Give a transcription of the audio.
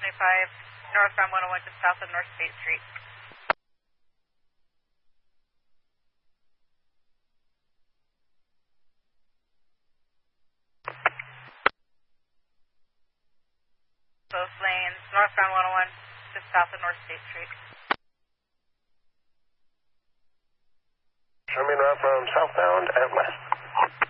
northbound 101 just south of North State Street. Both lanes, northbound 101 just south of North State Street. Show me around from southbound and west.